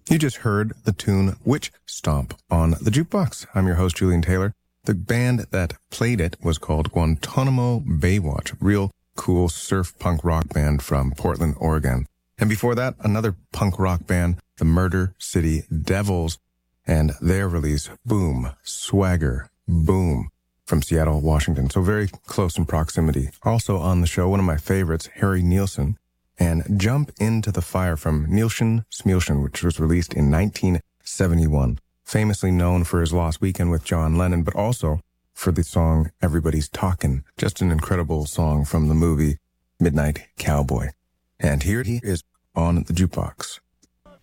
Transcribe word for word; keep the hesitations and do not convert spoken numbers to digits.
You just heard the tune Witch Stomp on the Jukebox. I'm your host, Julian Taylor. The band that played it was called Guantanamo Baywatch, real cool surf punk rock band from Portland, Oregon. And before that, another punk rock band, the Murder City Devils, and their release, Boom, Swagger, Boom, from Seattle, Washington. So very close in proximity. Also on the show, one of my favorites, Harry Nilsson, and Jump Into the Fire from Nilsson Smilsson, which was released in nineteen seventy-one. Famously known for his Lost Weekend with John Lennon, but also for the song Everybody's Talkin'. Just an incredible song from the movie Midnight Cowboy. And here he is on the Jukebox.